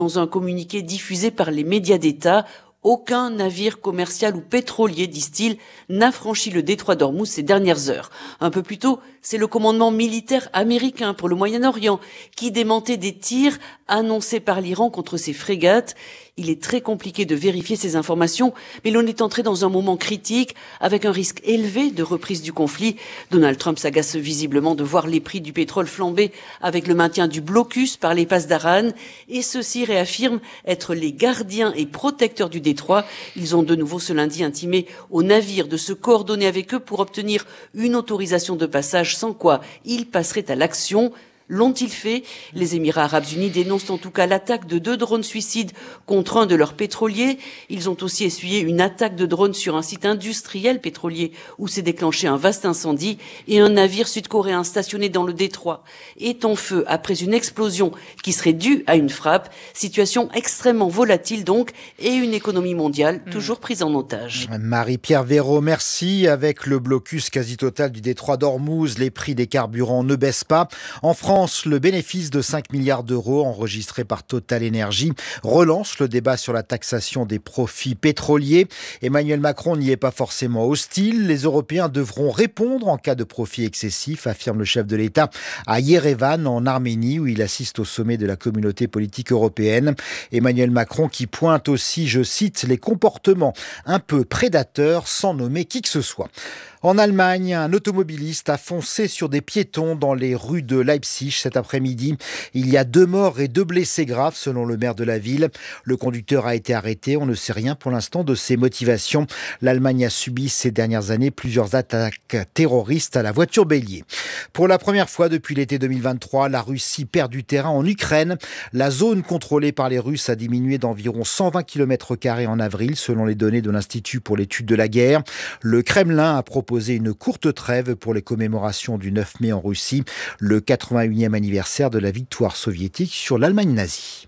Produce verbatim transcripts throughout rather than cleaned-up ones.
Dans un communiqué diffusé par les médias d'État, aucun navire commercial ou pétrolier, disent-ils, n'a franchi le détroit d'Ormuz ces dernières heures. Un peu plus tôt, c'est le commandement militaire américain pour le Moyen-Orient qui démentait des tirs annoncés par l'Iran contre ses frégates. Il est très compliqué de vérifier ces informations, mais l'on est entré dans un moment critique avec un risque élevé de reprise du conflit. Donald Trump s'agace visiblement de voir les prix du pétrole flamber avec le maintien du blocus par les passes d'Aran, et ceux-ci réaffirment être les gardiens et protecteurs du détroit. Ils ont de nouveau ce lundi intimé aux navires de se coordonner avec eux pour obtenir une autorisation de passage, sans quoi ils passeraient à l'action. L'ont-ils fait? Les Émirats arabes unis dénoncent en tout cas l'attaque de deux drones suicides contre un de leurs pétroliers. Ils ont aussi essuyé une attaque de drones sur un site industriel pétrolier où s'est déclenché un vaste incendie, et un navire sud-coréen stationné dans le détroit est en feu après une explosion qui serait due à une frappe. Situation extrêmement volatile donc, et une économie mondiale toujours prise en otage. Marie-Pierre Véraud, merci. Avec le blocus quasi total du détroit d'Ormuz, les prix des carburants ne baissent pas. En France, le bénéfice de cinq milliards d'euros enregistré par Total Energy relance le débat sur la taxation des profits pétroliers. Emmanuel Macron n'y est pas forcément hostile. Les Européens devront répondre en cas de profit excessif, affirme le chef de l'État à Yerevan, en Arménie, où il assiste au sommet de la communauté politique européenne. Emmanuel Macron qui pointe aussi, je cite, les comportements un peu prédateurs sans nommer qui que ce soit. En Allemagne, un automobiliste a foncé sur des piétons dans les rues de Leipzig cet après-midi. Il y a deux morts et deux blessés graves selon le maire de la ville. Le conducteur a été arrêté. On ne sait rien pour l'instant de ses motivations. L'Allemagne a subi ces dernières années plusieurs attaques terroristes à la voiture bélier. Pour la première fois depuis l'été deux mille vingt-trois, la Russie perd du terrain en Ukraine. La zone contrôlée par les Russes a diminué d'environ cent vingt kilomètres carrés en avril, selon les données de l'Institut pour l'étude de la guerre. Le Kremlin a proposé une courte trêve pour les commémorations du neuf mai en Russie, le quatre-vingt-unième anniversaire de la victoire soviétique sur l'Allemagne nazie.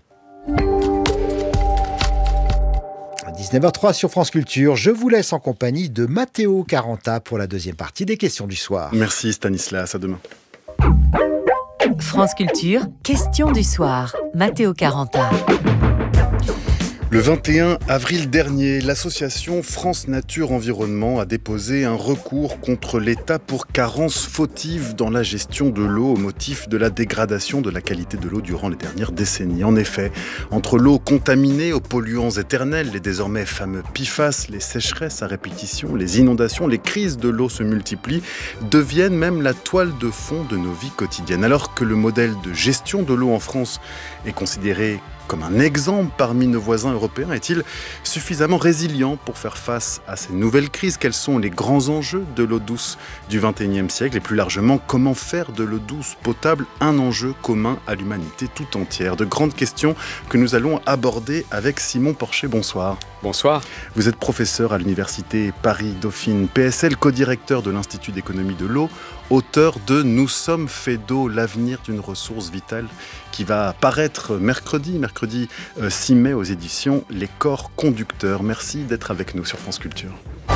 À dix-neuf heures trois sur France Culture, je vous laisse en compagnie de Matteo Caranta pour la deuxième partie des questions du soir. Merci Stanislas, à demain. France Culture, questions du soir. Matteo Caranta. Le vingt et un avril dernier, l'association France Nature Environnement a déposé un recours contre l'État pour carence fautive dans la gestion de l'eau au motif de la dégradation de la qualité de l'eau durant les dernières décennies. En effet, entre l'eau contaminée aux polluants éternels, les désormais fameux P F A S, les sécheresses à répétition, les inondations, les crises de l'eau se multiplient, deviennent même la toile de fond de nos vies quotidiennes. Alors que le modèle de gestion de l'eau en France est considéré comme un exemple parmi nos voisins européens, est-il suffisamment résilient pour faire face à ces nouvelles crises? Quels sont les grands enjeux de l'eau douce du vingt et unième siècle? Et plus largement, comment faire de l'eau douce potable un enjeu commun à l'humanité tout entière? De grandes questions que nous allons aborder avec Simon Porcher. Bonsoir. Bonsoir. Vous êtes professeur à l'université Paris-Dauphine, P S L, co-directeur de l'Institut d'économie de l'eau, auteur de « Nous sommes faits d'eau, l'avenir d'une ressource vitale » qui va paraître mercredi, mercredi six mai aux éditions Les Corps Conducteurs. Merci d'être avec nous sur France Culture.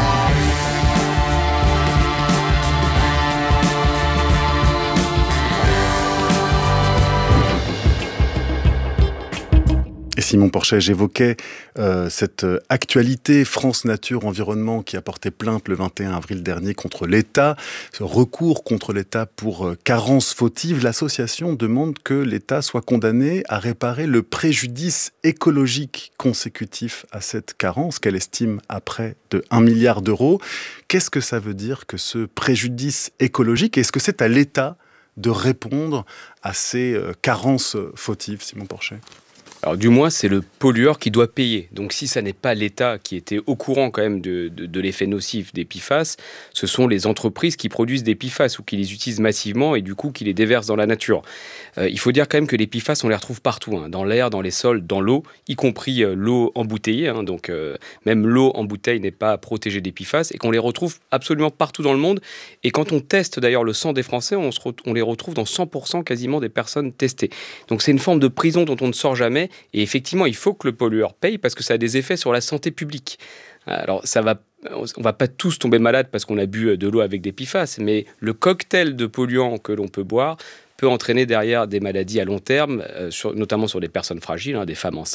Et Simon Porcher, j'évoquais euh, cette actualité France Nature Environnement qui a porté plainte le vingt et un avril dernier contre l'État, ce recours contre l'État pour euh, carence fautive. L'association demande que l'État soit condamné à réparer le préjudice écologique consécutif à cette carence qu'elle estime à près de un milliard d'euros. Qu'est-ce que ça veut dire que ce préjudice écologique? Est-ce que c'est à l'État de répondre à ces euh, carences fautives, Simon Porcher? Alors du moins, c'est le pollueur qui doit payer. Donc si ça n'est pas l'État qui était au courant quand même de, de, de l'effet nocif des P F A S, ce sont les entreprises qui produisent des P F A S ou qui les utilisent massivement et du coup qui les déversent dans la nature. Euh, il faut dire quand même que les P F A S, on les retrouve partout, hein, dans l'air, dans les sols, dans l'eau, y compris euh, l'eau embouteillée. Hein, donc euh, même l'eau en bouteille n'est pas protégée des P F A S et qu'on les retrouve absolument partout dans le monde. Et quand on teste d'ailleurs le sang des Français, on, se re- on les retrouve dans cent pour cent quasiment des personnes testées. Donc c'est une forme de prison dont on ne sort jamais. Et effectivement, il faut que le pollueur paye parce que ça a des effets sur la santé publique. Alors, ça va, on ne va pas tous tomber malade parce qu'on a bu de l'eau avec des P F A S, mais le cocktail de polluants que l'on peut boire peut entraîner derrière des maladies à long terme, euh, sur, notamment sur des personnes fragiles, hein, des femmes enceintes,